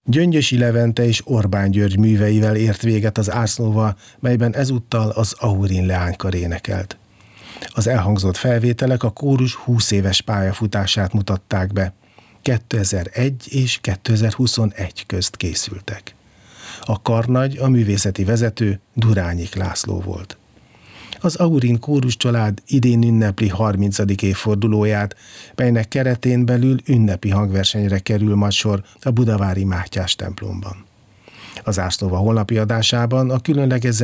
Gyöngyösi Levente és Orbán György műveivel ért véget az Ars Nova, melyben ezúttal az Aurin leánykar énekelt. Az elhangzott felvételek a kórus 20 éves pályafutását mutatták be. 2001 és 2021 közt készültek. A karnagy, a művészeti vezető Durányik László volt. Az Aurin kórus család idén ünnepli 30. évfordulóját, melynek keretén belül ünnepi hangversenyre kerül majd sor a budavári Mátyás templomban. Az Ars Nova holnapi adásában a különleges